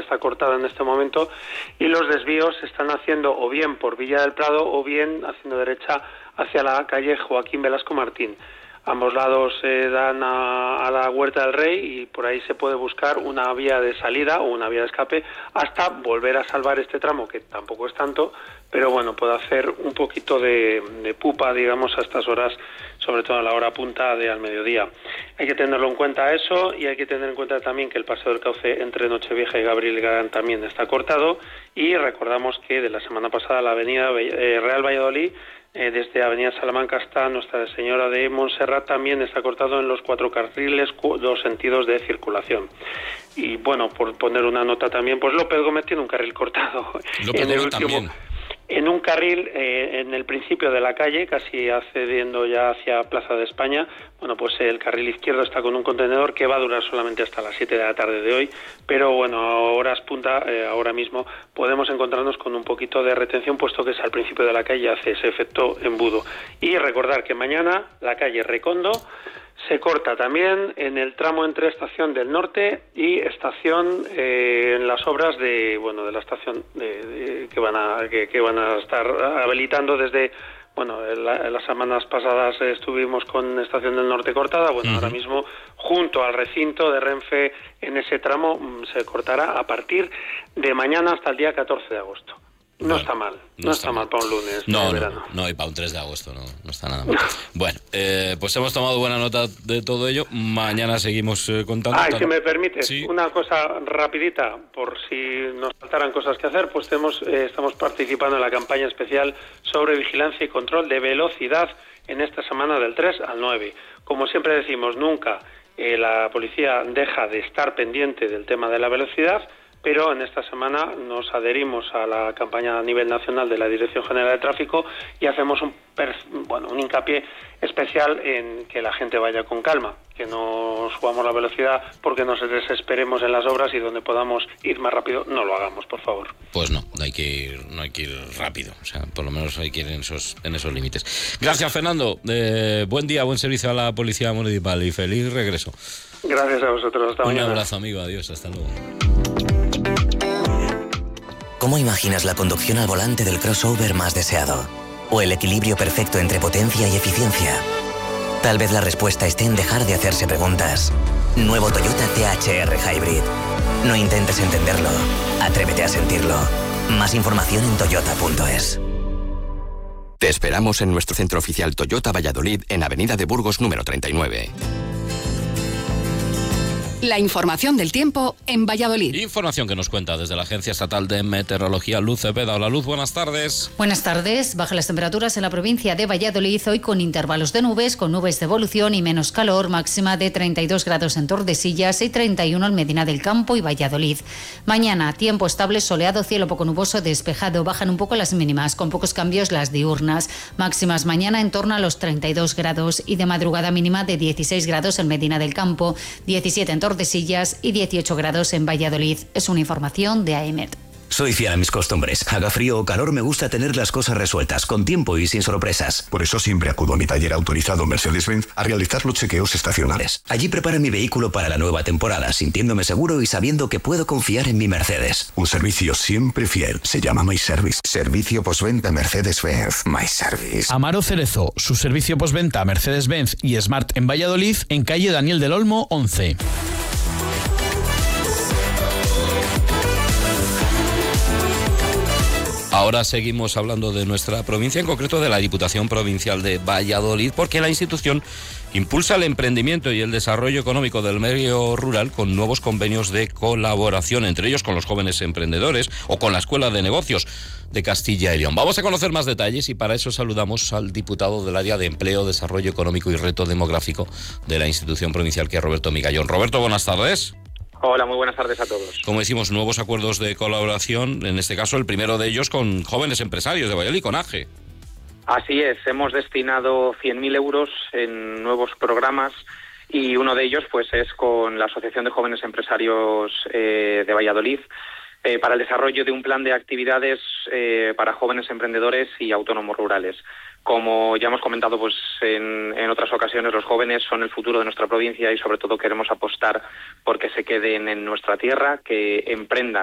está cortada en este momento, y los desvíos se están haciendo o bien por Villa del Prado o bien haciendo derecha hacia la calle Joaquín Velasco Martín. Ambos lados dan a la Huerta del Rey y por ahí se puede buscar una vía de salida o una vía de escape hasta volver a salvar este tramo, que tampoco es tanto, pero bueno, puede hacer un poquito de pupa, digamos, a estas horas, sobre todo a la hora punta de al mediodía. Hay que tenerlo en cuenta eso, y hay que tener en cuenta también que el Paseo del Cauce entre Nochevieja y Gabriel Galán también está cortado, y recordamos que de la semana pasada la avenida Real Valladolid, desde Avenida Salamanca hasta Nuestra Señora de Montserrat, también está cortado en los 4 carriles, 2 sentidos de circulación. Y bueno, por poner una nota también, pues López Gómez tiene un carril cortado en el último, también. En un carril en el principio de la calle, casi accediendo ya hacia Plaza de España. Bueno, pues el carril izquierdo está con un contenedor que va a durar solamente hasta las 7 de la tarde de hoy, pero bueno, a horas punta, ahora mismo podemos encontrarnos con un poquito de retención, puesto que es al principio de la calle, hace ese efecto embudo. Y recordar que mañana la calle Recondo se corta también en el tramo entre Estación del Norte y estación en las obras de la estación que van a estar habilitando desde las semanas pasadas estuvimos con Estación del Norte cortada. Ahora mismo junto al recinto de Renfe en ese tramo se cortará a partir de mañana hasta el día 14 de agosto. No está mal, no está mal para un lunes de verano. No, y para un 3 de agosto no está nada mal. Bueno, pues hemos tomado buena nota de todo ello. Mañana seguimos contando. Si me permites, sí. Una cosa rapidita, por si nos faltaran cosas que hacer, pues estamos participando en la campaña especial sobre vigilancia y control de velocidad en esta semana del 3 al 9. Como siempre decimos, nunca la policía deja de estar pendiente del tema de la velocidad, pero en esta semana nos adherimos a la campaña a nivel nacional de la Dirección General de Tráfico y hacemos un hincapié especial en que la gente vaya con calma, que no subamos la velocidad porque nos desesperemos en las obras, y donde podamos ir más rápido no lo hagamos, por favor. Pues no hay que ir rápido, o sea, por lo menos hay que ir en esos límites. Gracias, Fernando. Buen día, buen servicio a la Policía Municipal y feliz regreso. Gracias a vosotros, hasta mañana. Un abrazo, amigo, adiós, hasta luego. ¿Cómo imaginas la conducción al volante del crossover más deseado? ¿O el equilibrio perfecto entre potencia y eficiencia? Tal vez la respuesta esté en dejar de hacerse preguntas. Nuevo Toyota THR Hybrid. No intentes entenderlo, atrévete a sentirlo. Más información en toyota.es. Te esperamos en nuestro centro oficial Toyota Valladolid, en Avenida de Burgos número 39. La información del tiempo en Valladolid. Información que nos cuenta desde la Agencia Estatal de Meteorología, Luz Cepeda. Hola, Luz, buenas tardes. Buenas tardes. Bajan las temperaturas en la provincia de Valladolid, hoy con intervalos de nubes, con nubes de evolución y menos calor, máxima de 32 grados en Tordesillas y 31 en Medina del Campo y Valladolid. Mañana, tiempo estable, soleado, cielo poco nuboso, despejado. Bajan un poco las mínimas, con pocos cambios las diurnas. Máximas mañana en torno a los 32 grados y de madrugada mínima de 16 grados en Medina del Campo, 17 en Tordesillas y 18 grados en Valladolid. Es una información de AEMET. Soy fiel a mis costumbres. Haga frío o calor, me gusta tener las cosas resueltas, con tiempo y sin sorpresas. Por eso siempre acudo a mi taller autorizado Mercedes-Benz a realizar los chequeos estacionales. Allí preparo mi vehículo para la nueva temporada, sintiéndome seguro y sabiendo que puedo confiar en mi Mercedes. Un servicio siempre fiel. Se llama My Service. Servicio postventa Mercedes-Benz. My Service. Amaro Cerezo, su servicio postventa Mercedes-Benz y Smart en Valladolid, en calle Daniel del Olmo 11. Ahora seguimos hablando de nuestra provincia, en concreto de la Diputación Provincial de Valladolid, porque la institución impulsa el emprendimiento y el desarrollo económico del medio rural con nuevos convenios de colaboración, entre ellos con los jóvenes emprendedores o con la Escuela de Negocios de Castilla y León. Vamos a conocer más detalles y para eso saludamos al diputado del área de Empleo, Desarrollo Económico y Reto Demográfico de la institución provincial, que es Roberto Migallón. Roberto, buenas tardes. Hola, muy buenas tardes a todos. Como decimos, nuevos acuerdos de colaboración, en este caso el primero de ellos con jóvenes empresarios de Valladolid, con AGE. Así es, hemos destinado 100.000 euros en nuevos programas y uno de ellos pues es con la Asociación de Jóvenes Empresarios de Valladolid para el desarrollo de un plan de actividades para jóvenes emprendedores y autónomos rurales. Como ya hemos comentado pues en otras ocasiones, los jóvenes son el futuro de nuestra provincia y sobre todo queremos apostar porque se queden en nuestra tierra, que emprendan